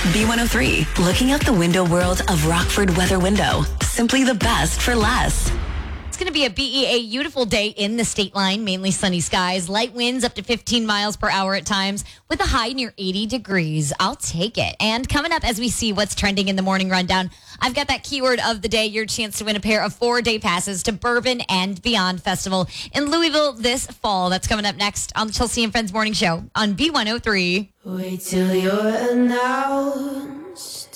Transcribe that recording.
B103, looking out the window world of Rockford Weather Window. Simply the best for less. It's going to be a beautiful day in the state line, mainly sunny skies, light winds up to 15 miles per hour at times with a high near 80 degrees. I'll take it. And coming up as we see what's trending in the morning rundown, I've got that keyword of the day, your chance to win a pair of 4-day passes to Bourbon and Beyond Festival in Louisville this fall. That's coming up next on the Chelsea and Friends Morning Show on B103. Wait till you're announced.